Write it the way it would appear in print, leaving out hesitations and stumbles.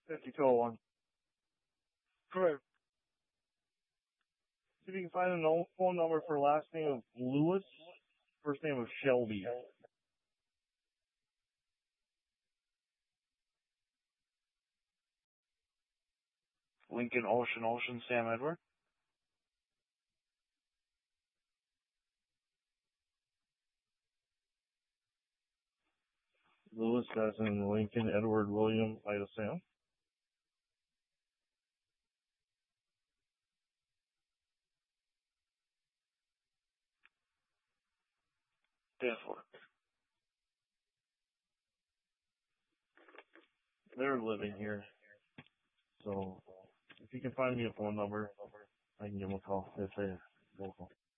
5201. Correct. See if you can find a phone number for last name of Lewis, first name of Shelby. Lincoln Ocean, Sam Edward. Lewis as in Lincoln, Edward, William, Ida, Sam. Danforth. They're living here. So if you can find me a phone number, I can give them a call if they're local.